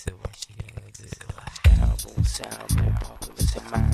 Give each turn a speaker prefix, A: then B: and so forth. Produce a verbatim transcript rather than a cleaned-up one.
A: said, what she got? Sound boom, sound boom, pop, listen, man.